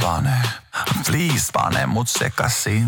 Please pane mut sekasin.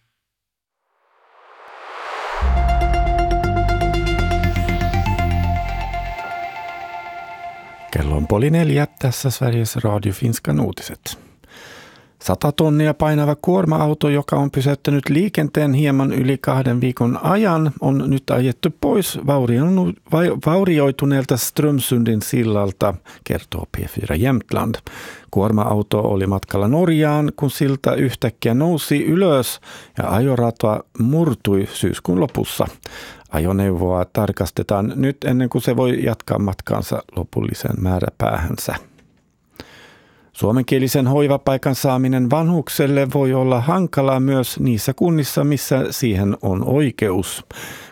Kello on 3:30, tässä Sveriges Radio Finskan uutiset. 100 tonnia painava kuorma-auto, joka on pysäyttänyt liikenteen hieman yli 2 viikon ajan, on nyt ajettu pois vaurioituneelta Strömsundin sillalta, kertoo P4 Jämtland. Kuorma-auto oli matkalla Norjaan, kun silta yhtäkkiä nousi ylös ja ajorata murtui syyskuun lopussa. Ajoneuvoa tarkastetaan nyt ennen kuin se voi jatkaa matkaansa lopulliseen määräpäähänsä. Suomenkielisen hoivapaikan saaminen vanhukselle voi olla hankalaa myös niissä kunnissa, missä siihen on oikeus.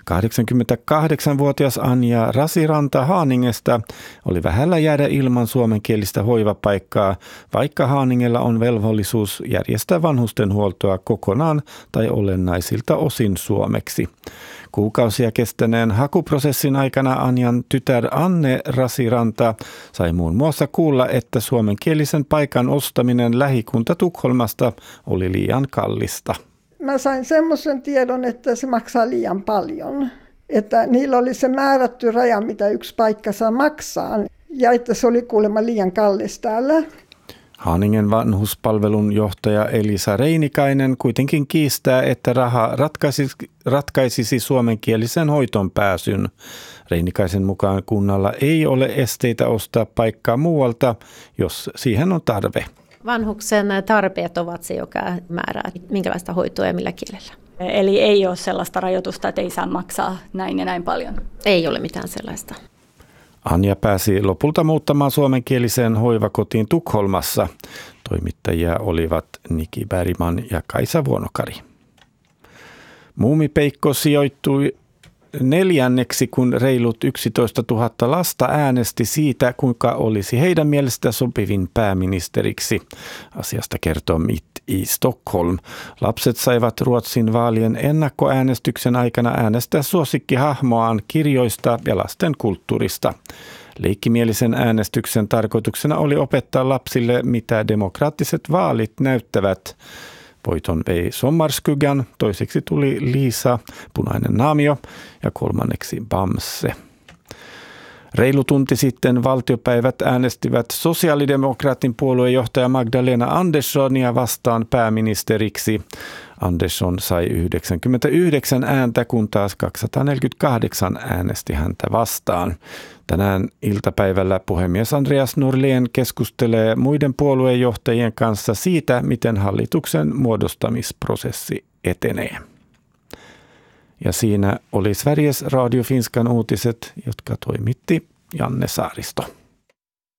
88-vuotias Anja Rasiranta Haaningesta oli vähällä jäädä ilman suomenkielistä hoivapaikkaa, vaikka Haaningella on velvollisuus järjestää vanhustenhuoltoa kokonaan tai olennaisilta osin suomeksi. Kuukausia kestäneen hakuprosessin aikana Anjan tytär Anne Rasiranta sai muun muassa kuulla, että suomenkielisen paikan ostaminen lähikunta Tukholmasta oli liian kallista. Mä sain semmoisen tiedon, että se maksaa liian paljon. Että niillä oli se määrätty raja, mitä yksi paikka saa maksaa. Ja että se oli kuulemma liian kallis täällä. Haaningen vanhuspalvelun johtaja Elisa Reinikainen kuitenkin kiistää, että raha ratkaisisi suomenkielisen hoitoon pääsyn. Reinikaisen mukaan kunnalla ei ole esteitä ostaa paikkaa muualta, jos siihen on tarve. Vanhuksen tarpeet ovat se, joka määrää, minkälaista hoitoa ja millä kielellä. Eli ei ole sellaista rajoitusta, että ei saa maksaa näin ja näin paljon? Ei ole mitään sellaista. Anja pääsi lopulta muuttamaan suomenkieliseen hoivakotiin Tukholmassa. Toimittajia olivat Niki Bergman ja Kaisa Vuonokari. Muumipeikko sijoittui 4., kun reilut 11 000 lasta äänesti siitä, kuinka olisi heidän mielestä sopivin pääministeriksi. Asiasta kertoo Mitt i Stockholm. Lapset saivat Ruotsin vaalien ennakkoäänestyksen aikana äänestää suosikkihahmoaan kirjoista ja lasten kulttuurista. Leikkimielisen äänestyksen tarkoituksena oli opettaa lapsille, mitä demokraattiset vaalit näyttävät. Voiton vei Sommarskuggan, toiseksi tuli Liisa, Punainen naamio ja 3. Bamse. Reilu tunti sitten valtiopäivät äänestivät sosiaalidemokraatin puoluejohtaja Magdalena Anderssonia vastaan pääministeriksi. Andersson sai 99 ääntä, kun taas 248 äänesti häntä vastaan. Tänään iltapäivällä puhemies Andreas Norlén keskustelee muiden puoluejohtajien kanssa siitä, miten hallituksen muodostamisprosessi etenee. Ja siinä oli Sveriges Radio Finskan uutiset, jotka toimitti Janne Saaristo.